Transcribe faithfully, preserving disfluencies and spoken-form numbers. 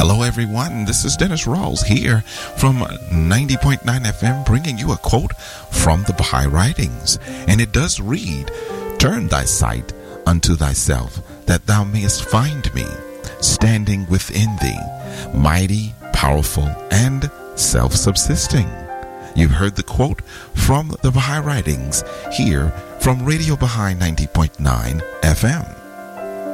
Hello everyone, this is Dennis Rawls here from ninety point nine F M bringing you a quote from the Baha'i Writings. And it does read, "Turn thy sight unto thyself, that thou mayest find me, standing within thee, mighty, powerful, and self-subsisting." You've heard the quote from the Baha'i Writings here from Radio Baha'i ninety point nine F M.